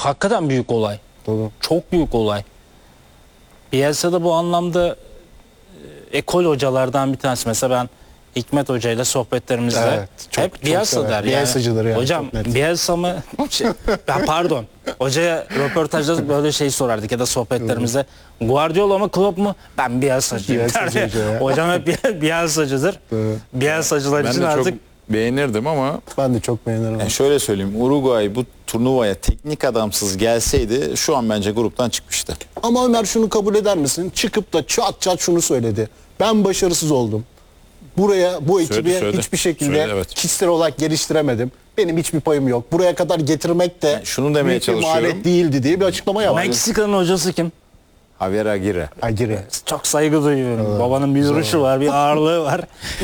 hakikaten büyük olay. Tabii. Çok büyük olay. Bielsa da bu anlamda ekol hocalardan bir tanesi. Mesela ben Hikmet Hoca ile sohbetlerimizde Evet, hep Bielsa sever. der. Bielsa'cıdır yani, Hocam çok net. Bielsa mı? Pardon. Hocaya röportajda böyle şey sorardık ya da sohbetlerimizde. Guardiola mı Klopp mu? Ben Bielsa'cıyım Bielsa'cı derdi. hoca ya. Hocam hep Bielsa'cıdır. Evet. Bielsa'cılar Ben için de artık çok beğenirdim ama Ben de çok beğenirim. yani şöyle söyleyeyim, Uruguay bu turnuvaya teknik adamsız gelseydi şu an bence gruptan çıkmıştı. Ama Ömer şunu kabul eder misin? Çıkıp da çat çat şunu söyledi. Ben başarısız oldum. Buraya bu ekibi Söyledi. hiçbir şekilde Söyledi, evet. kişisel olarak geliştiremedim. Benim hiçbir payım yok. Buraya kadar getirmek de şunu demeye büyük bir çalışıyorum. maliyet değildi diye bir açıklama yaptı. Meksika'nın hocası kim? Javier Aguirre. Agiri. Çok saygı duyuyorum. Babanın bir duruşu var, bir ağırlığı var.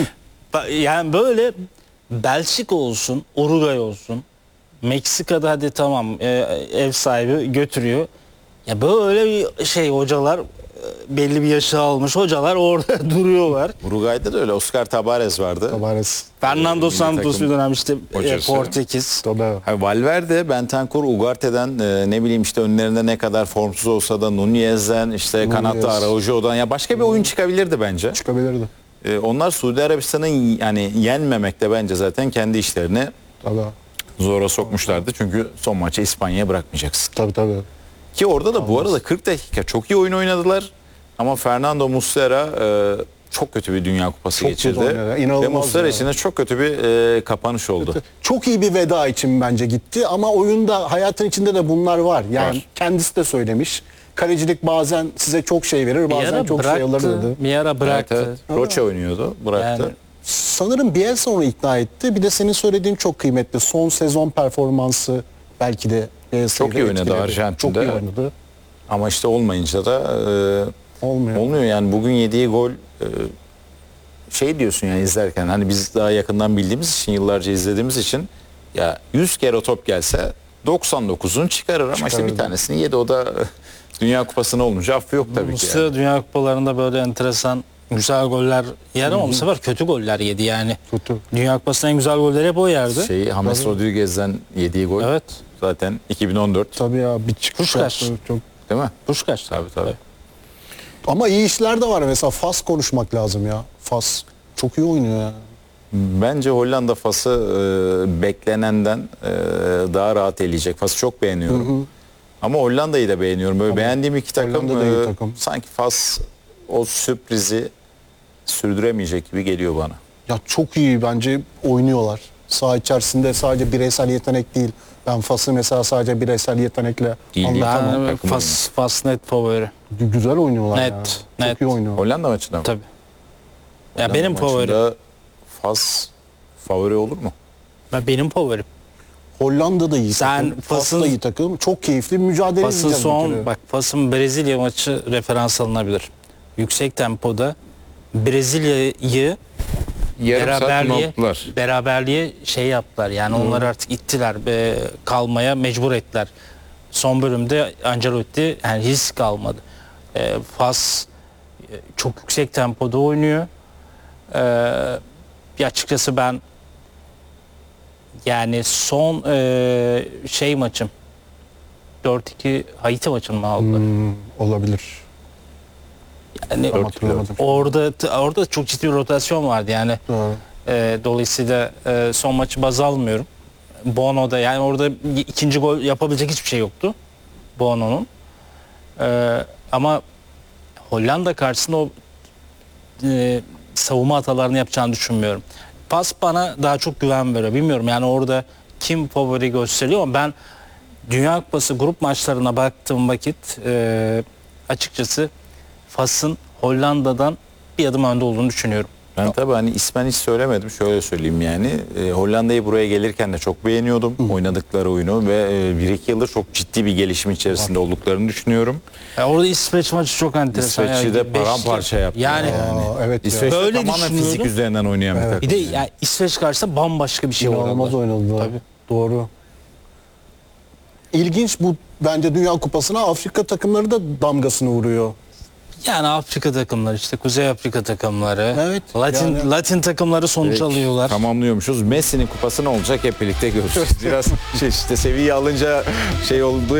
Yani böyle Belçika olsun, Uruguay olsun, Meksika'da hadi tamam ev sahibi götürüyor. Ya böyle bir şey hocalar belli bir yaşı almış hocalar orada duruyorlar. Uruguay'da da öyle. Oscar Tabarez vardı. Tavares. Fernando milli Santos takım bir dönem işte hocası. Portekiz. Tabii. Ha, Valverde, Bentancur, Ugarte'den ne bileyim işte önlerinde ne kadar formsuz olsa da Nunez'den işte kanatta Araujo'dan ya başka bir oyun çıkabilirdi bence. Çıkabilirdi. Onlar Suudi Arabistan'ı yani yenmemekte bence zaten kendi işlerini Tabii. zora sokmuşlardı. Çünkü son maçı İspanya'ya bırakmayacaksın. Tabii. Ki orada da bu arada 40 dakika çok iyi oyun oynadılar. Ama Fernando Muslera çok kötü bir Dünya Kupası Çok geçirdi. kötü oynadı. Ve İnanılmaz Muslera ya. için de çok kötü bir kapanış oldu. Çok iyi bir veda için bence gitti ama oyunda hayatın içinde de bunlar var. Yani Var. kendisi de söylemiş. Kalecilik bazen size çok şey verir, bazen çok şey alır dedi. Bir ara bıraktı. Evet, evet. Rocha oynuyordu, bıraktı. Yani Sanırım Bielsa onu ikna etti. Bir de senin söylediğin çok kıymetli. Son sezon performansı belki de Bielsa'yı Çok iyi da oynadı etkiledi. Arjantin'de. Çok iyi oynadı. Ama işte olmayınca da Olmuyor. olmuyor yani bugün yediği gol şey diyorsun yani izlerken hani biz daha yakından bildiğimiz için yıllarca izlediğimiz için ya 100 kere o top gelse 99'un çıkarır ama işte Çıkarırdı. bir tanesini yedi o da Dünya Kupası'na olunca affı yok tabii ki. Muslera Yani. Dünya Kupalarında böyle enteresan güzel goller yer ama bu sefer kötü goller yedi yani. Kötü. Dünya Kupası'nın en güzel golleri hep o yerdi. James Rodriguez'den yediği gol Evet. zaten 2014 Tabii ya bir çıkış Puskás. yaptı. Çok. değil mi? Puskás. Tabii. Ama iyi işler de var. Mesela Fas konuşmak lazım ya. Fas çok iyi oynuyor ya. Bence Hollanda Fas'ı beklenenden daha rahat eleyecek. Fas'ı çok beğeniyorum. Ama Hollanda'yı da beğeniyorum. Böyle beğendiğim iki takım, Hollanda da iyi takım. sanki Fas o sürprizi sürdüremeyecek gibi geliyor bana. Ya çok iyi bence oynuyorlar. Saha içerisinde sadece bireysel yetenek değil. Ben Fas'ı mesela sadece bireysel yetenekle Değil. anlatamam. Ben takım Fas net favori. Güzel oynuyorlar Net, ya. net. Çok iyi oynuyorlar. Hollanda maçında mı? Tabii. Ya Hollanda benim maçında favorim. Fas favori olur mu? Benim favorim. Hollanda da iyi Sen takım. Fas Fas'ın- da iyi takım. Çok keyifli bir mücadele Fas'ın izleyeceğiz bir kere. son bak Fas'ın Brezilya maçı referans alınabilir. Yüksek tempoda Brezilya'yı Yarım saat unuttular. beraberliğe şey yaptılar. Yani onları artık ittiler. Kalmaya mecbur ettiler. Son bölümde Ancelotti yani risk almadı. Fas çok yüksek tempoda oynuyor. Açıkçası ben yani son şey maçım 4-2 Haiti maçını mı aldılar? Olabilir. Yani Tam hatırlamadım. orada çok ciddi bir rotasyon vardı yani. Doğru. Dolayısıyla son maçı baz almıyorum. Bono'da yani orada ikinci gol yapabilecek hiçbir şey yoktu Bono'nun. Ama Hollanda karşısında o savunma hatalarını yapacağını düşünmüyorum. Pas bana daha çok güven veriyor. Bilmiyorum yani orada kim favori gösteriyor ama ben Dünya Kupası grup maçlarına baktığım vakit açıkçası Fas'ın Hollanda'dan bir adım önde olduğunu düşünüyorum. Ben tabii hani ismen hiç söylemedim. Şöyle söyleyeyim yani. Hollanda'yı buraya gelirken de çok beğeniyordum. Oynadıkları oyunu ve 1-2 yıldır çok ciddi bir gelişim içerisinde olduklarını düşünüyorum. Orada İsveç maçı çok enteresan. İsveç'i de Yani paramparça yaptı. Yani Evet ya. İsveç'te Böyle tamamen fizik düşünüyordum. üzerinden oynayan bir takım. bir de yani İsveç karşısında bambaşka bir şey İnanılmaz oynadılar. oynadılar. Tabii. Doğru. İlginç bu bence Dünya Kupası'na Afrika takımları da damgasını vuruyor. Yani Afrika takımları işte Kuzey Afrika takımları. Evet, yani- Latin takımları sonuç alıyorlar. Tamamlıyormuşuz. Messi'nin kupası ne olacak hep birlikte görürüz. Biraz işte seviye alınca şey oldu